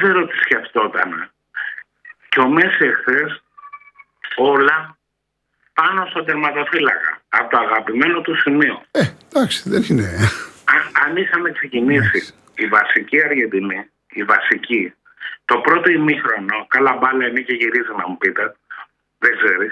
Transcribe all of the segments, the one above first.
ξέρω τι σκεφτόταν. Και ο Μέση εχθές όλα πάνω στον τερματοφύλακα. Από το αγαπημένο του σημείο. Εντάξει, δεν είναι. Αν είχαμε ξεκινήσει η βασική Αργεντινή, η βασική, το πρώτο ημίχρονο, καλά μπάλα είναι και γυρίζει να μου πείτε, δεν ξέρεις,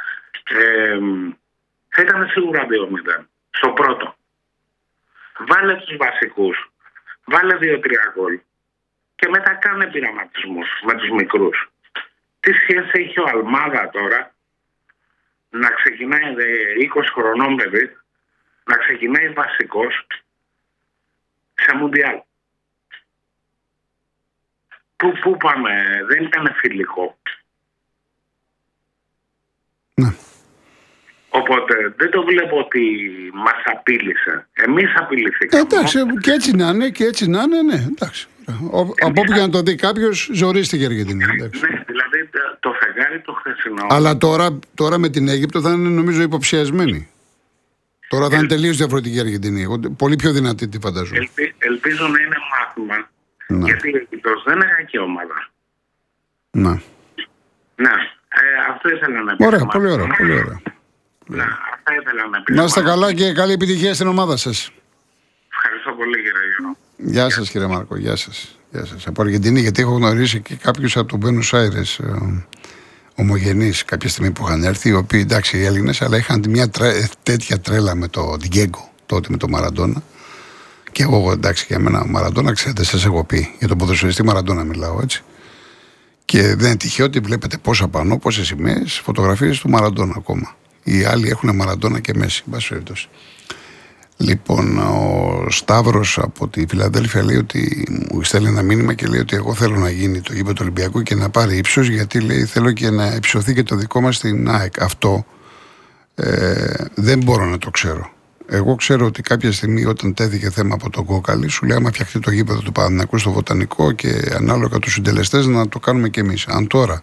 θα ήταν σίγουρα 2-0 στο πρώτο. Βάλε τους βασικούς, βάλε 2-3 γκολ και μετά κάνε πειραματισμούς με τους μικρούς. Τι σχέση έχει ο Αλμάδα τώρα να ξεκινάει 20 χρονών παιδί, να ξεκινάει βασικός σε Μουντιάλ. Πού πάμε, δεν ήταν φιλικό. Ναι. Οπότε δεν το βλέπω ότι μας απείλησε. Εμείς απειληθήκαμε. Εντάξει, και έτσι να είναι, ναι, εντάξει. Από όπου και να το δει κάποιος, ζορίστηκε η Αργεντινή. Ναι, δηλαδή το φεγγάρι το χθεσινό. Αλλά τώρα με την Αίγυπτο θα είναι νομίζω υποψιασμένη. Τώρα θα είναι τελείως διαφορετική η Αργεντινή. Πολύ πιο δυνατή τη φανταζόμαι. Ελπίζω να είναι μάθημα. Ναι. Γιατί η Αίγυπτος δεν είναι κακή ομάδα. Ναι. Ναι. Αυτό ήθελα να πει. Ωραία, πολύ ωραία. Ναι, αυτά ήθελα να πει. Να είστε καλά και καλή επιτυχία στην ομάδα σας. Ευχαριστώ πολύ, κύριε Γιώργο. Γεια σας, κύριε Μάρκο. Γεια σας. Από Αργεντινή, γιατί έχω γνωρίσει και κάποιους από τον Μπένους Άιρες ομογενείς κάποια στιγμή που είχαν έρθει, οι οποίοι εντάξει οι Έλληνες, αλλά είχαν μια τέτοια τρέλα με το Ντιγκέγκο, τότε με τον Μαραντόνα. Και εγώ εντάξει για μένα Μαραντόνα, ξέρετε, σας έχω πει. Για τον ποδοσφαιριστή Μαραντόνα μιλάω έτσι. Και δεν είναι τυχαίο ότι βλέπετε πόσα πανό, πόσες σημαίες, φωτογραφίες του Μαραντόνα ακόμα. Οι άλλοι έχουν Μαραντόνα και Μέση, μπας περιπτώσει. Λοιπόν, ο Σταύρος από τη Φιλαδέλφια λέει ότι μου στέλνει ένα μήνυμα και λέει ότι εγώ θέλω να γίνει το γήπεδο του Ολυμπιακού και να πάρει ύψος, γιατί λέει θέλω και να υψωθεί και το δικό μας στην ΑΕΚ. Αυτό δεν μπορώ να το ξέρω. Εγώ ξέρω ότι κάποια στιγμή όταν τέθηκε θέμα από τον Κόκαλη, σου λέει άμα φτιαχτεί το γήπεδο του Παναθηναϊκού στο Βοτανικό και ανάλογα τους συντελεστές να το κάνουμε κι εμείς. Αν τώρα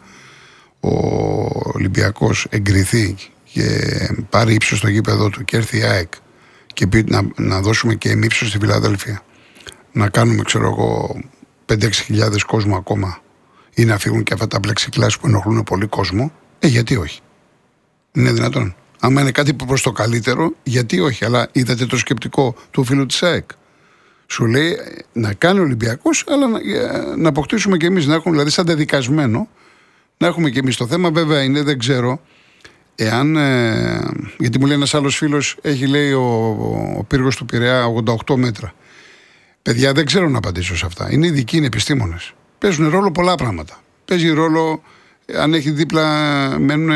ο Ολυμπιακός εγκριθεί και πάρει ύψος στο γήπεδο του και έρθει η ΑΕΚ και πει να δώσουμε και ύψος στη Φιλαδέλφια, να κάνουμε ξέρω εγώ 5-6 χιλιάδες κόσμο ακόμα ή να φύγουν και αυτά τα πλεξικλάς που ενοχλούν πολύ κόσμο, γιατί όχι. Είναι δυνατόν. Άμα είναι κάτι προς το καλύτερο, γιατί όχι. Αλλά είδατε το σκεπτικό του φίλου της ΑΕΚ. Σου λέει να κάνει ο Ολυμπιακός, αλλά να αποκτήσουμε και εμείς, να έχουμε δηλαδή σαν δεδικασμένο, να έχουμε και εμείς το θέμα. Βέβαια είναι, δεν ξέρω, εάν, γιατί μου λέει ένας άλλος φίλος, έχει λέει ο πύργος του Πειραιά 88 μέτρα. Παιδιά, δεν ξέρω να απαντήσω σε αυτά. Είναι ειδικοί, είναι επιστήμονες. Παίζουν ρόλο πολλά πράγματα. Παίζει ρόλο αν έχει δίπλα μένουν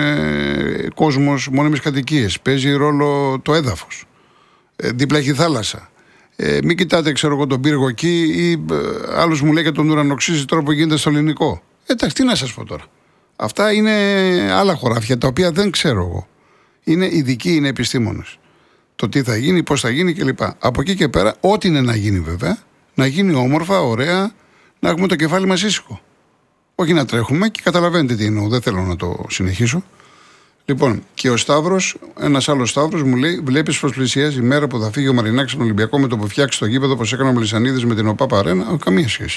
κόσμος, μόνιμες κατοικίες. Παίζει ρόλο το έδαφος. Δίπλα έχει θάλασσα. Μην κοιτάτε, ξέρω εγώ, τον πύργο εκεί ή άλλος μου λέει για τον ουρανοξύση τώρα που γίνεται στο ελληνικό. Εντάξει, τι να σας πω τώρα. Αυτά είναι άλλα χωράφια τα οποία δεν ξέρω εγώ. Είναι ειδικοί, είναι επιστήμονες. Το τι θα γίνει, πώς θα γίνει κλπ. Από εκεί και πέρα, ό,τι είναι να γίνει βέβαια, να γίνει όμορφα, ωραία, να έχουμε το κεφάλι μας ήσυχο. Όχι να τρέχουμε και καταλαβαίνετε τι εννοώ, δεν θέλω να το συνεχίσω. Λοιπόν, και ο Σταύρος, ένας άλλος Σταύρος μου λέει: βλέπεις πως πλησιάζει η μέρα που θα φύγει ο Μαρινάκης στον Ολυμπιακό με το που φτιάξει το γήπεδο όπως έκανε ο Μελισσανίδης με την ΟΠΑΠ Αρένα. Καμία σχέση.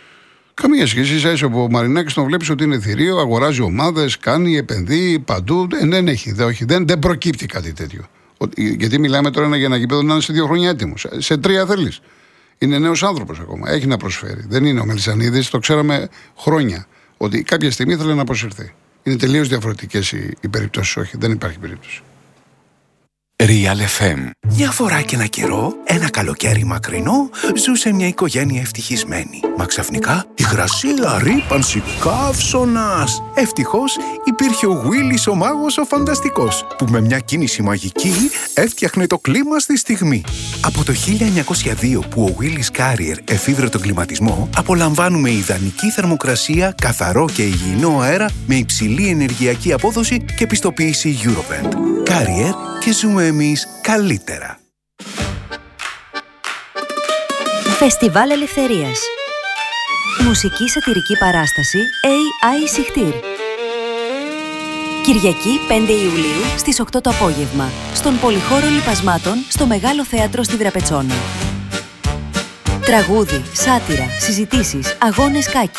Καμία σχέση. Ίσα-ίσα που ο Μαρινάκης τον βλέπεις ότι είναι θηρίο, αγοράζει ομάδες, κάνει, επενδύει παντού. Δεν έχει, δεν προκύπτει κάτι τέτοιο. Γιατί μιλάμε τώρα για ένα γήπεδο να είναι σε 2 χρόνια έτοιμο. Σε 3 θέλεις. Είναι νέος άνθρωπος ακόμα. Έχει να προσφέρει. Δεν είναι ο Μελισσανίδης, το ξέραμε χρόνια. Ότι κάποια στιγμή ήθελε να αποσυρθεί. Είναι τελείως διαφορετικές οι περιπτώσεις. Όχι, δεν υπάρχει περίπτωση. Real FM. Μια φορά και ένα καιρό, ένα καλοκαίρι μακρινό, ζούσε μια οικογένεια ευτυχισμένη. Μα ξαφνικά η γρασίλα ρύπανση καύσωνας. Ευτυχώς υπήρχε ο Γουίλης ο μάγος ο φανταστικός, που με μια κίνηση μαγική έφτιαχνε το κλίμα στη στιγμή. Από το 1902 που ο Γουίλης Κάριερ εφήβρε τον κλιματισμό, απολαμβάνουμε ιδανική θερμοκρασία, καθαρό και υγιεινό αέρα με υψηλή ενεργειακή απόδοση και πιστοποίηση Eurovent. Κάριερ και ζούμε εμείς καλύτερα. Φεστιβάλ Ελευθερίας. Μουσική σατιρική παράσταση AI Σιχτήρ. Κυριακή 5 Ιουλίου στις 8 το απόγευμα, στον Πολυχώρο Λιπασμάτων στο Μεγάλο Θέατρο στη Δραπετσόνα. Τραγούδι, σάτιρα, συζητήσεις, αγώνες κάκι.